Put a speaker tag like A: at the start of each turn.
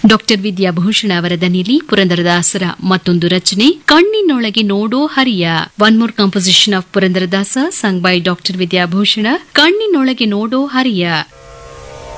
A: Doctor Vidyabhushana ಅವರ ದನಿಯಲ್ಲಿ ಪುರಂದರದಾಸರ ಮತ್ತೊಂದು ರಚನೆ ಕಣ್ಣಿನೊಳಗೆ ನೋಡೋ ಹರಿಯ. One more composition of Purandaradasa sung by doctor Vidyabhushana. ಕಣ್ಣಿನೊಳಗೆ ನೋಡೋ ಹರಿಯ.